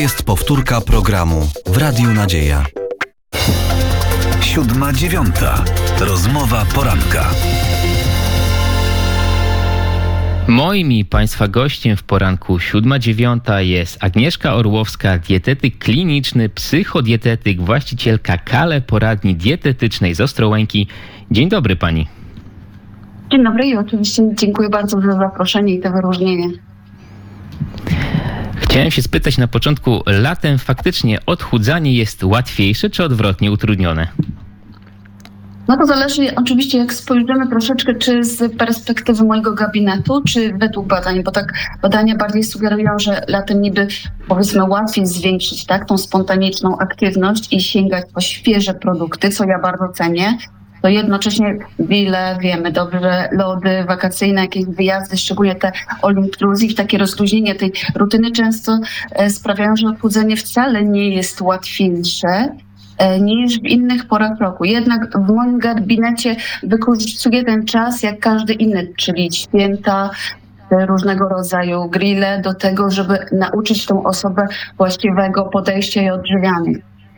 jest powtórka programu w Radiu Nadzieja. 7:09. Rozmowa poranka. Moim i Państwa gościem w poranku 7:09 jest Agnieszka Orłowska, dietetyk kliniczny, psychodietetyk, właścicielka Kale Poradni Dietetycznej z Ostrołęki. Dzień dobry Pani. Dzień dobry i oczywiście dziękuję bardzo za zaproszenie i to wyróżnienie. Chciałem się spytać na początku, latem faktycznie odchudzanie jest łatwiejsze czy odwrotnie utrudnione? No to zależy oczywiście, jak spojrzymy troszeczkę, czy z perspektywy mojego gabinetu, czy według badań, bo tak badania bardziej sugerują, że latem niby powiedzmy łatwiej zwiększyć tą spontaniczną aktywność i sięgać po świeże produkty, co ja bardzo cenię. To jednocześnie wiele wiemy dobrze, lody wakacyjne, jakieś wyjazdy, szczególnie te all inclusive, takie rozluźnienie tej rutyny często sprawiają, że odchudzenie wcale nie jest łatwiejsze niż w innych porach roku. Jednak w moim gabinecie wykorzystuję ten czas jak każdy inny, czyli święta, różnego rodzaju grille do tego, żeby nauczyć tą osobę właściwego podejścia i odżywiania.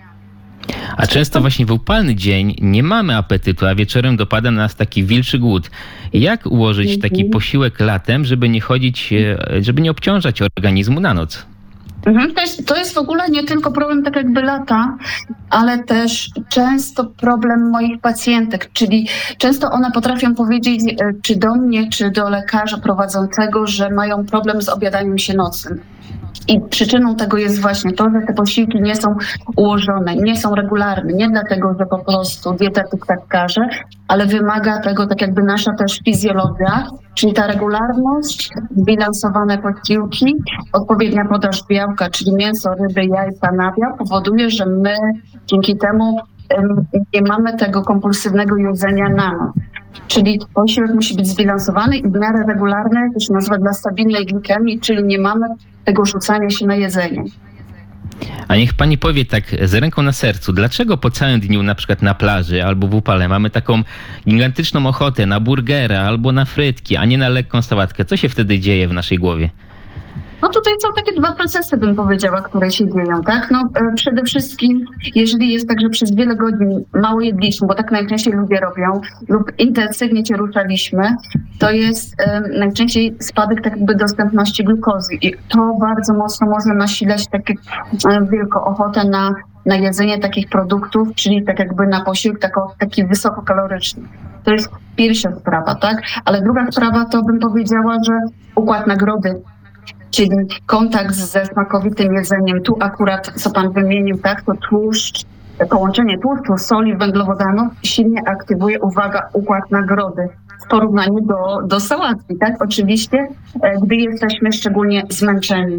A często właśnie w upalny dzień nie mamy apetytu, a wieczorem dopada nas taki wilczy głód. Jak ułożyć taki posiłek latem, żeby nie obciążać organizmu na noc? To jest w ogóle nie tylko problem tak jakby lata, ale też często problem moich pacjentek, czyli często one potrafią powiedzieć czy do mnie, czy do lekarza prowadzącego, że mają problem z obiadaniem się nocnym. I przyczyną tego jest właśnie to, że te posiłki nie są ułożone, nie są regularne. Nie dlatego, że po prostu dietetyk tak każe, ale wymaga tego tak jakby nasza też fizjologia, czyli ta regularność, zbilansowane posiłki, odpowiednia podaż białka, czyli mięso, ryby, jajka, nabiał, powoduje, że my dzięki temu nie mamy tego kompulsywnego jedzenia na noc. Czyli posiłek musi być zbilansowany i w miarę regularny, to się nazywa dla stabilnej glikemii, czyli nie mamy tego rzucania się na jedzenie. A niech Pani powie tak z ręką na sercu, dlaczego po całym dniu, na przykład na plaży albo w upale, mamy taką gigantyczną ochotę na burgera albo na frytki, a nie na lekką sałatkę? Co się wtedy dzieje w naszej głowie? No tutaj są takie dwa procesy, bym powiedziała, które się dzieją, tak? Przede wszystkim, jeżeli jest tak, że przez wiele godzin mało jedliśmy, bo tak najczęściej ludzie robią, lub intensywnie się ruszaliśmy, to jest najczęściej spadek tak jakby dostępności glukozy i to bardzo mocno może nasilać takie wielką ochotę na jedzenie takich produktów, czyli tak jakby na posiłek taki wysokokaloryczny. To jest pierwsza sprawa, tak? Ale druga sprawa to bym powiedziała, że układ nagrody, czyli kontakt ze smakowitym jedzeniem. Tu akurat, co Pan wymienił, tak, to tłuszcz, połączenie tłuszczu, soli, węglowodanów silnie aktywuje, uwaga, układ nagrody w porównaniu do sałatki, tak? Oczywiście, gdy jesteśmy szczególnie zmęczeni.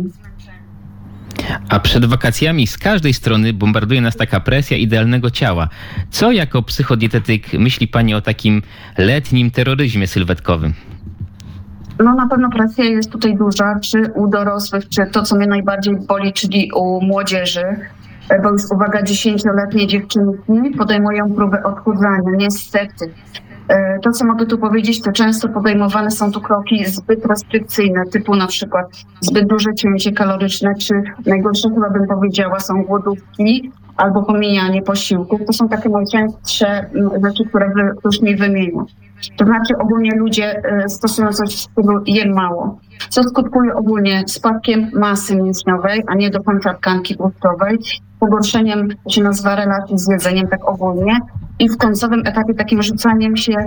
A przed wakacjami z każdej strony bombarduje nas taka presja idealnego ciała. Co jako psychodietetyk myśli Pani o takim letnim terroryzmie sylwetkowym? No na pewno presja jest tutaj duża, czy u dorosłych, czy to, co mnie najbardziej boli, czyli u młodzieży, bo już uwaga, 10-letnie dziewczynki podejmują próbę odchudzania, niestety. To, co mogę tu powiedzieć, to często podejmowane są tu kroki zbyt restrykcyjne, typu na przykład zbyt duże cięcie kaloryczne, czy najgorsze chyba bym powiedziała są głodówki albo pomijanie posiłków. To są takie najczęstsze rzeczy, które ktoś mi wymienia. To znaczy ogólnie ludzie stosują coś w stylu jem mało, co skutkuje ogólnie spadkiem masy mięśniowej, a nie do końca tkanki tłuszczowej, pogorszeniem, to się nazywa relacji z jedzeniem tak ogólnie i w końcowym etapie takim rzucaniem się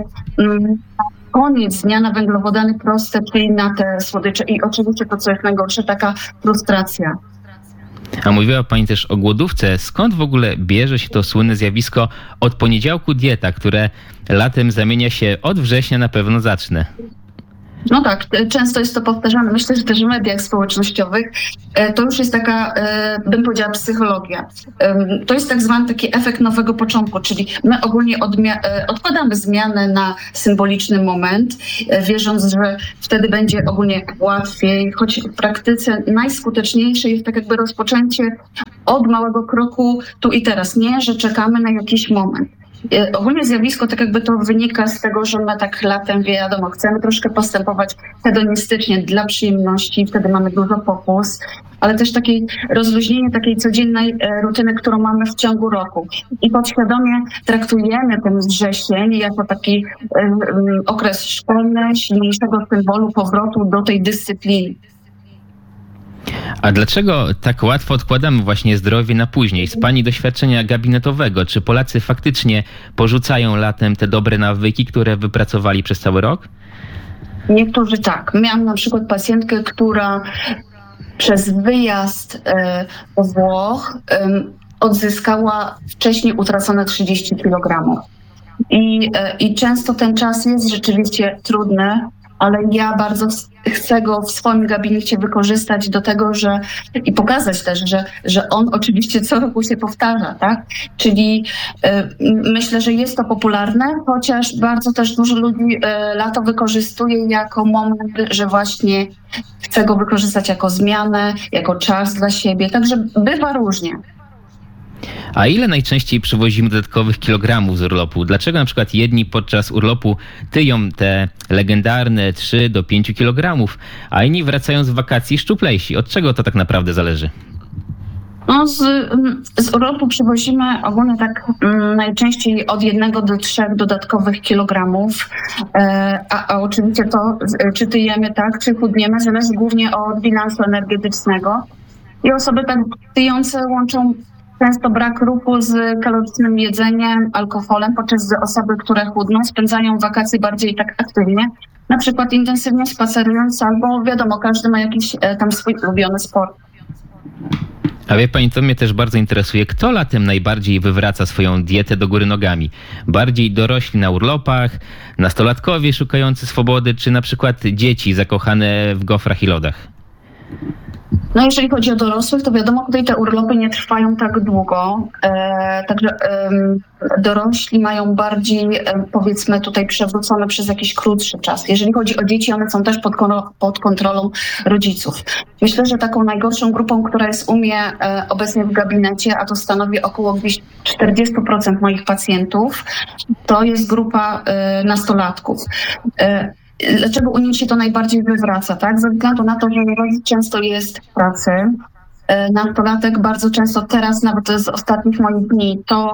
koniec dnia na węglowodany proste, czyli na te słodycze i oczywiście to, co jest najgorsze, taka frustracja. A mówiła Pani też o głodówce. Skąd w ogóle bierze się to słynne zjawisko od poniedziałku dieta, które latem zamienia się od września na pewno zacznę? No tak, często jest to powtarzane. Myślę, że też w mediach społecznościowych to już jest taka, bym powiedziała, psychologia. To jest tak zwany taki efekt nowego początku, czyli my ogólnie odkładamy zmianę na symboliczny moment, wierząc, że wtedy będzie ogólnie łatwiej, choć w praktyce najskuteczniejsze jest tak jakby rozpoczęcie od małego kroku tu i teraz. Nie, że czekamy na jakiś moment. Ogólnie zjawisko tak jakby to wynika z tego, że my tak latem, wiadomo, chcemy troszkę postępować hedonistycznie dla przyjemności, wtedy mamy dużo pokus, ale też takiej rozluźnienie takiej codziennej rutyny, którą mamy w ciągu roku. I podświadomie traktujemy ten wrzesień jako taki okres szkolny, silniejszego symbolu powrotu do tej dyscypliny. A dlaczego tak łatwo odkładamy właśnie zdrowie na później? Z Pani doświadczenia gabinetowego, czy Polacy faktycznie porzucają latem te dobre nawyki, które wypracowali przez cały rok? Niektórzy tak. Miałam na przykład pacjentkę, która przez wyjazd do Włoch odzyskała wcześniej utracone 30 kg. I często ten czas jest rzeczywiście trudny, ale ja bardzo chcę go w swoim gabinecie wykorzystać do tego, i pokazać też, że on oczywiście co roku się powtarza, tak? Czyli myślę, że jest to popularne, chociaż bardzo też dużo ludzi lato wykorzystuje jako moment, że właśnie chce go wykorzystać jako zmianę, jako czas dla siebie, także bywa różnie. A ile najczęściej przywozimy dodatkowych kilogramów z urlopu? Dlaczego na przykład jedni podczas urlopu tyją te legendarne 3 do 5 kilogramów, a inni wracają z wakacji szczuplejsi? Od czego to tak naprawdę zależy? No, z urlopu przywozimy ogólnie tak najczęściej od 1 do 3 dodatkowych kilogramów, a oczywiście to, czy tyjemy tak, czy chudniemy, zależy głównie od bilansu energetycznego. I osoby tak tyjące łączą często brak ruchu z kalorycznym jedzeniem, alkoholem, podczas gdy osoby, które chudną, spędzają wakacje bardziej tak aktywnie, na przykład intensywnie spacerując, albo wiadomo, każdy ma jakiś tam swój ulubiony sport. A wie Pani, to mnie też bardzo interesuje. Kto latem najbardziej wywraca swoją dietę do góry nogami? Bardziej dorośli na urlopach, nastolatkowie szukający swobody, czy na przykład dzieci zakochane w gofrach i lodach? No jeżeli chodzi o dorosłych, to wiadomo, tutaj te urlopy nie trwają tak długo, także dorośli mają bardziej, powiedzmy, tutaj przewrócone przez jakiś krótszy czas. Jeżeli chodzi o dzieci, one są też pod kontrolą rodziców. Myślę, że taką najgorszą grupą, która jest u mnie obecnie w gabinecie, a to stanowi około 40% moich pacjentów, to jest grupa nastolatków. Dlaczego u nich się to najbardziej wywraca, tak? Ze względu na to, że rodzic często jest w pracy. Nastolatek bardzo często teraz, nawet z ostatnich moich dni, to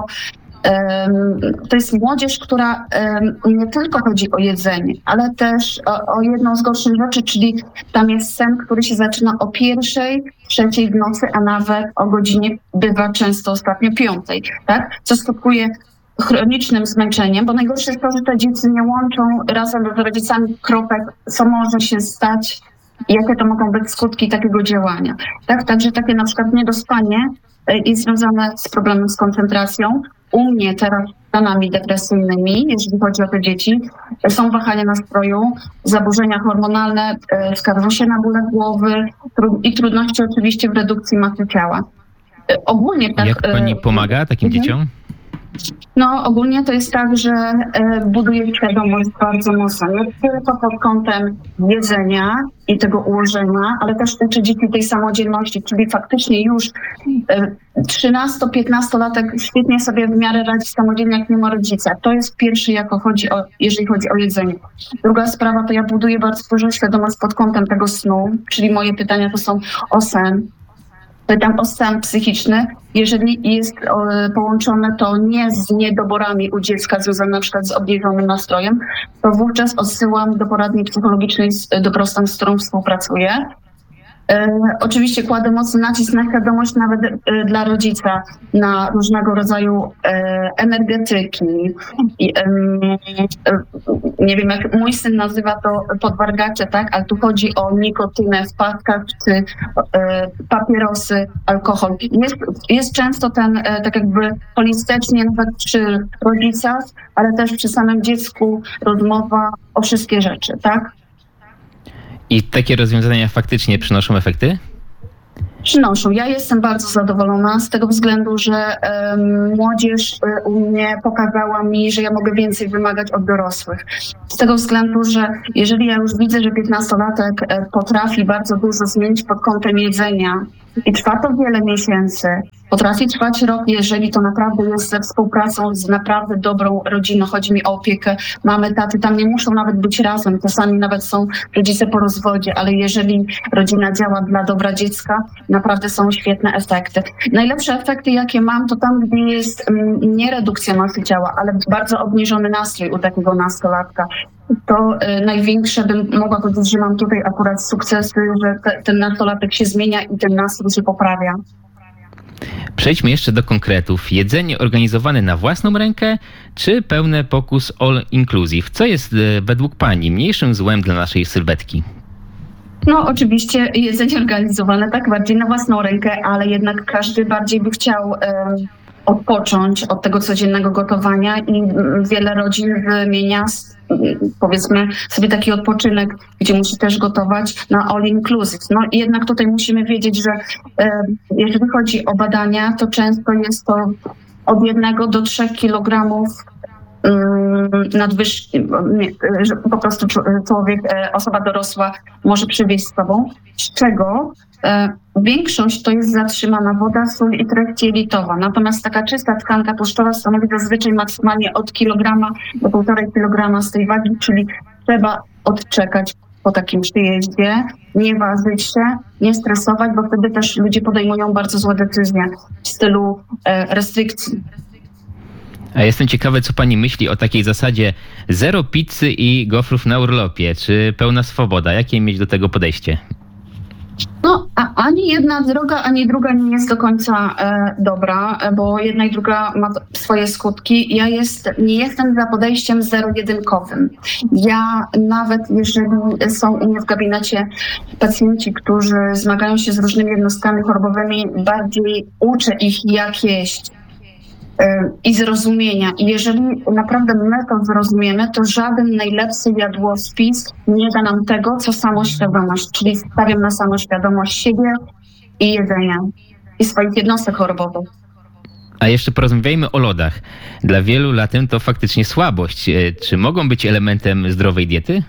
jest młodzież, która nie tylko chodzi o jedzenie, ale też o jedną z gorszych rzeczy, czyli tam jest sen, który się zaczyna o 1:00, 3:00 w nocy, a nawet o godzinie bywa często ostatnio 5:00, tak? Co skutkuje chronicznym zmęczeniem, bo najgorsze jest to, że te dzieci nie łączą razem z rodzicami kropek, co może się stać, jakie to mogą być skutki takiego działania. Tak? Także takie na przykład niedospanie jest związane z problemem z koncentracją. U mnie teraz stanami depresyjnymi, jeżeli chodzi o te dzieci, są wahania nastroju, zaburzenia hormonalne, skarżą się na bóle głowy i trudności oczywiście w redukcji masy ciała. Ogólnie tak. Jak Pani pomaga takim dzieciom? No ogólnie to jest tak, że buduje świadomość bardzo mocno, nie tylko pod kątem jedzenia i tego ułożenia, ale też uczy dzieci tej samodzielności, czyli faktycznie już 13-15-latek świetnie sobie w miarę radzi samodzielnie, jak nie ma rodzica. To jest pierwszy, jeżeli chodzi o jedzenie. Druga sprawa, to ja buduję bardzo dużą świadomość pod kątem tego snu, czyli moje pytania to są o sen. Pytam o stan psychiczny. Jeżeli jest połączone to nie z niedoborami u dziecka związane na przykład z obniżonym nastrojem, to wówczas odsyłam do poradni psychologicznej Dobrostan, z którą współpracuję. Oczywiście kładę mocny nacisk na świadomość nawet dla rodzica, na różnego rodzaju energetyki. Nie wiem, jak mój syn nazywa to podwargacze, tak? Ale tu chodzi o nikotynę w paskach, czy papierosy, alkohol. Jest często ten, tak jakby holistycznie, nawet przy rodzicach, ale też przy samym dziecku rozmowa o wszystkie rzeczy, tak? I takie rozwiązania faktycznie przynoszą efekty? Przynoszą. Ja jestem bardzo zadowolona z tego względu, że młodzież u mnie pokazała mi, że ja mogę więcej wymagać od dorosłych. Z tego względu, że jeżeli ja już widzę, że 15-latek potrafi bardzo dużo zmienić pod kątem jedzenia, i trwa to wiele miesięcy. Potrafi trwać rok, jeżeli to naprawdę jest ze współpracą z naprawdę dobrą rodziną. Chodzi mi o opiekę mamy, taty. Tam nie muszą nawet być razem. Czasami nawet są rodzice po rozwodzie, ale jeżeli rodzina działa dla dobra dziecka, naprawdę są świetne efekty. Najlepsze efekty, jakie mam, to tam, gdzie jest nie redukcja masy ciała, ale bardzo obniżony nastrój u takiego nastolatka. To największe bym mogła powiedzieć, że mam tutaj akurat sukcesy, że ten nastolatek się zmienia i ten nastrój się poprawia. Przejdźmy jeszcze do konkretów. Jedzenie organizowane na własną rękę, czy pełne pokus all inclusive? Co jest według Pani mniejszym złem dla naszej sylwetki? No oczywiście jedzenie organizowane tak bardziej na własną rękę, ale jednak każdy bardziej by chciał odpocząć od tego codziennego gotowania i wiele rodzin wymienia powiedzmy sobie taki odpoczynek, gdzie musi też gotować na all inclusive. No i jednak tutaj musimy wiedzieć, że jeżeli chodzi o badania, to często jest to od 1 do 3 kilogramów nadwyżki, że po prostu człowiek, osoba dorosła może przywieźć z sobą, z czego większość to jest zatrzymana woda, sól i treść jelitowa. Natomiast taka czysta tkanka tłuszczowa stanowi zazwyczaj maksymalnie od kilograma do 1,5 kilograma z tej wagi, czyli trzeba odczekać po takim przyjeździe, nie ważyć się, nie stresować, bo wtedy też ludzie podejmują bardzo złe decyzje w stylu restrykcji. A jestem ciekawy, co Pani myśli o takiej zasadzie zero pizzy i gofrów na urlopie, czy pełna swoboda? Jakie mieć do tego podejście? No, ani jedna droga, ani druga nie jest do końca dobra, bo jedna i druga ma swoje skutki. Nie jestem za podejściem zero-jedynkowym. Ja nawet jeżeli są u mnie w gabinecie pacjenci, którzy zmagają się z różnymi jednostkami chorobowymi, bardziej uczę ich, jak jeść i zrozumienia. I jeżeli naprawdę my to zrozumiemy, to żaden najlepszy jadłospis nie da nam tego, co samoświadomość, czyli stawiam na samoświadomość siebie i jedzenia i swoich jednostek chorobowych. A jeszcze porozmawiajmy o lodach. Dla wielu latem to faktycznie słabość. Czy mogą być elementem zdrowej diety?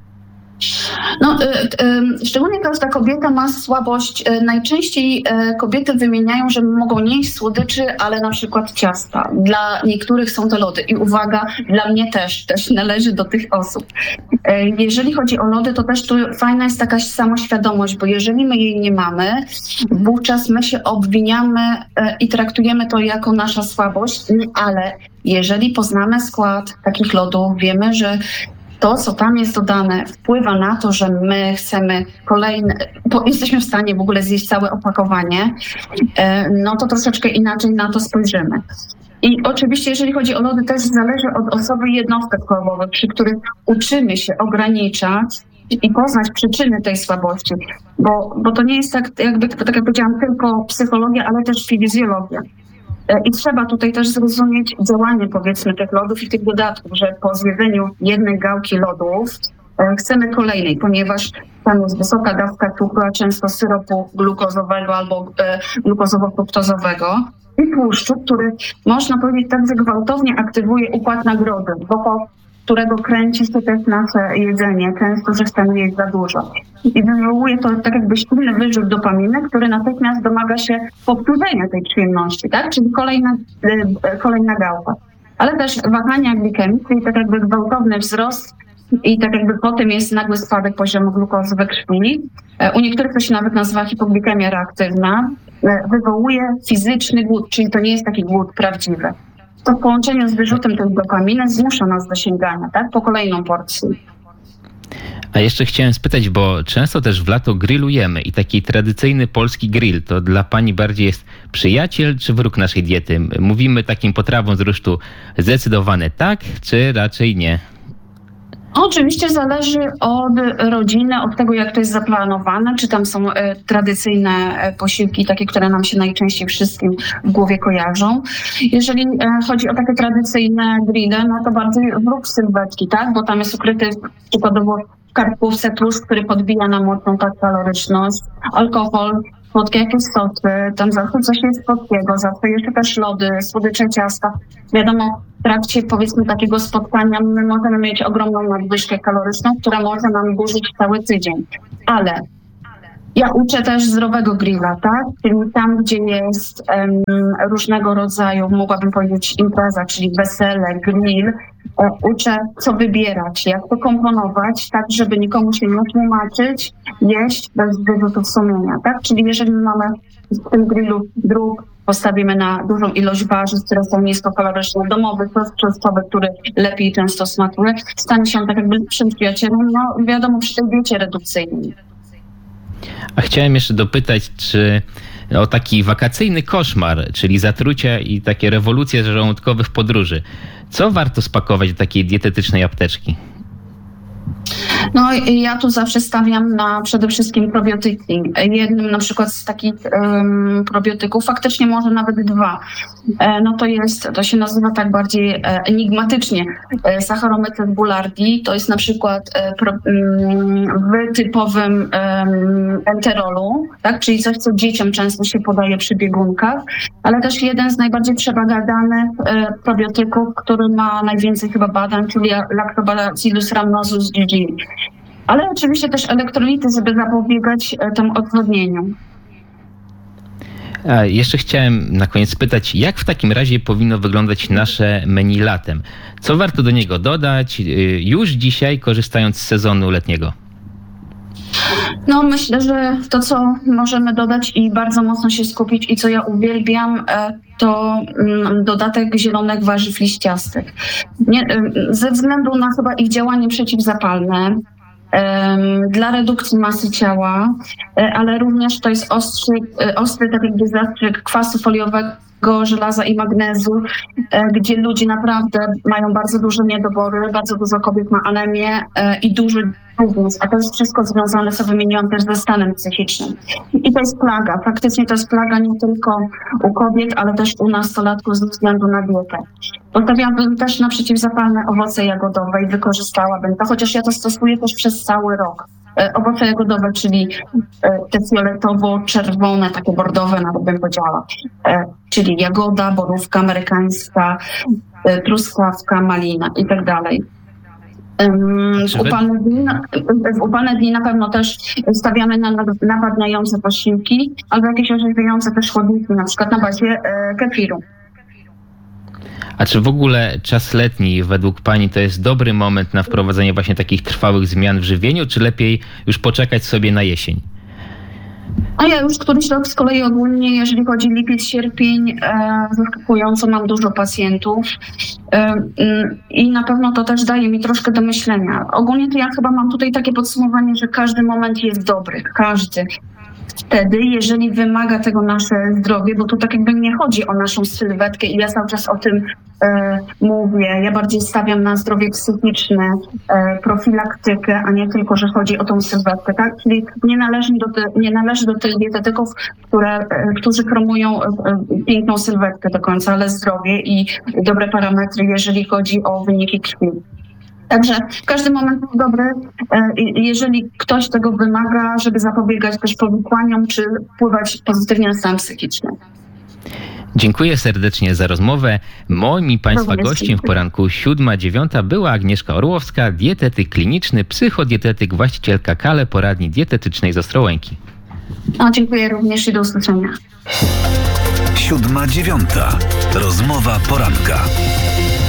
No, szczególnie każda kobieta ma słabość. Najczęściej kobiety wymieniają, że mogą nie jeść słodyczy, ale na przykład ciasta. Dla niektórych są to lody. I uwaga, dla mnie też należy do tych osób. Jeżeli chodzi o lody, to też tu fajna jest taka samoświadomość, bo jeżeli my jej nie mamy, wówczas my się obwiniamy i traktujemy to jako nasza słabość, ale jeżeli poznamy skład takich lodów, wiemy, że to, co tam jest dodane, wpływa na to, że my chcemy kolejne, bo jesteśmy w stanie w ogóle zjeść całe opakowanie, no to troszeczkę inaczej na to spojrzymy. I oczywiście, jeżeli chodzi o lody, też zależy od osoby i jednostek chorobowych, przy których uczymy się ograniczać i poznać przyczyny tej słabości, bo to nie jest tak jak powiedziałam, tylko psychologia, ale też fizjologia. I trzeba tutaj też zrozumieć działanie, powiedzmy, tych lodów i tych dodatków, że po zjedzeniu jednej gałki lodów chcemy kolejnej, ponieważ tam jest wysoka dawka cukru, a często syropu glukozowego albo glukozowo-fruktozowego i tłuszczu, który można powiedzieć tak, że gwałtownie aktywuje układ nagrody, wokół którego kręci się też nasze jedzenie, często, że chcemy jeść za dużo. I wywołuje to tak jakby silny wyrzut dopaminy, który natychmiast domaga się powtórzenia tej przyjemności, tak? Czyli kolejna gałka. Ale też wahania glikemii, czyli tak jakby gwałtowny wzrost i tak jakby potem jest nagły spadek poziomu glukozy we krwi. U niektórych to się nawet nazywa hipoglikemia reaktywna. Wywołuje fizyczny głód, czyli to nie jest taki głód prawdziwy. To w połączeniu z wyrzutem tej dopaminy zmusza nas do sięgania, tak? Po kolejną porcję. A jeszcze chciałem spytać, bo często też w lato grillujemy i taki tradycyjny polski grill to dla Pani bardziej jest przyjaciel czy wróg naszej diety? Mówimy takim potrawom z rusztu zdecydowane tak, czy raczej nie? Oczywiście zależy od rodziny, od tego, jak to jest zaplanowane, czy tam są tradycyjne posiłki, takie, które nam się najczęściej wszystkim w głowie kojarzą. Jeżeli chodzi o takie tradycyjne grille, no to bardziej wróg sylwetki, tak? Bo tam jest ukryty przykładowo w kartkówce tłuszcz, który podbija nam mocną kaloryczność, alkohol, słodkie jakieś sosy, tam zawsze coś jest słodkiego, zawsze jeszcze też lody, słodycze, ciasta. Wiadomo, w trakcie powiedzmy takiego spotkania my możemy mieć ogromną nadwyżkę kaloryczną, która może nam burzyć cały tydzień. Ale Ja uczę też zdrowego grilla, tak? Czyli tam, gdzie jest różnego rodzaju, mogłabym powiedzieć, impreza, czyli wesele, grill, uczę, co wybierać, jak to komponować, tak, żeby nikomu się nie tłumaczyć, jeść bez wyrzutów sumienia, tak? Czyli jeżeli mamy w tym grillu drób, postawimy na dużą ilość warzyw, które są niskokaloryczne, domowy sos czosnkowy, który lepiej często smakuje, stanie się tak jakby lepszym przyjacielem, no wiadomo, przy tej diecie redukcyjnej. A chciałem jeszcze dopytać, czy o taki wakacyjny koszmar, czyli zatrucia i takie rewolucje żołądkowe w podróży. Co warto spakować do takiej dietetycznej apteczki? No ja tu zawsze stawiam na przede wszystkim probiotyki. Jednym na przykład z takich probiotyków, faktycznie może nawet dwa, no to się nazywa tak bardziej enigmatycznie Saccharomyces boulardii. To jest na przykład w typowym enterolu, tak? Czyli coś, co dzieciom często się podaje przy biegunkach, ale też jeden z najbardziej przebadanych probiotyków, który ma najwięcej chyba badań, czyli Lactobacillus rhamnosus GG. Ale oczywiście też elektrolity, żeby zapobiegać temu odwodnieniu. A jeszcze chciałem na koniec spytać, jak w takim razie powinno wyglądać nasze menu latem? Co warto do niego dodać już dzisiaj, korzystając z sezonu letniego? No myślę, że to, co możemy dodać i bardzo mocno się skupić i co ja uwielbiam, to dodatek zielonych warzyw liściastych. Ze względu na chyba ich działanie przeciwzapalne, dla redukcji masy ciała, ale również to jest ostry tak jakby zastrzyk kwasu foliowego, żelaza i magnezu, gdzie ludzie naprawdę mają bardzo duże niedobory, bardzo dużo kobiet ma anemię i duży długos, a to jest wszystko związane, co wymieniłam, też ze stanem psychicznym. I to jest plaga. Faktycznie to jest plaga nie tylko u kobiet, ale też u nastolatków ze względu na dietę. Postawiłabym też na przeciwzapalne owoce jagodowe i wykorzystałabym to, chociaż ja to stosuję też przez cały rok. Owoce jagodowe, czyli te fioletowo-czerwone, takie bordowe, nawet bym powiedziała, czyli jagoda, borówka amerykańska, truskawka, malina i tak dalej. W upalne dni na pewno też stawiamy na nawadniające posiłki albo jakieś orzeźwiające też chłodniki, na przykład na bazie kefiru. A czy w ogóle czas letni według Pani to jest dobry moment na wprowadzenie właśnie takich trwałych zmian w żywieniu, czy lepiej już poczekać sobie na jesień? A ja już któryś rok z kolei ogólnie, jeżeli chodzi lipiec, sierpień, zaskakująco mam dużo pacjentów i na pewno to też daje mi troszkę do myślenia. Ogólnie to ja chyba mam tutaj takie podsumowanie, że każdy moment jest dobry, każdy. Wtedy, jeżeli wymaga tego nasze zdrowie, bo tu tak jakby nie chodzi o naszą sylwetkę i ja cały czas o tym mówię, ja bardziej stawiam na zdrowie psychiczne, profilaktykę, a nie tylko, że chodzi o tą sylwetkę, tak? Czyli nie należy do tych dietetyków, którzy promują piękną sylwetkę do końca, ale zdrowie i dobre parametry, jeżeli chodzi o wyniki krwi. Także każdy moment jest dobry, jeżeli ktoś tego wymaga, żeby zapobiegać też powikłaniom, czy wpływać pozytywnie na stan psychiczny. Dziękuję serdecznie za rozmowę. Moim i Państwa gościem w poranku 7-9 była Agnieszka Orłowska, dietetyk kliniczny, psychodietetyk, właścicielka Kale Poradni Dietetycznej z Ostrołęki. Dziękuję również i do usłyszenia. 7-9. Rozmowa poranka.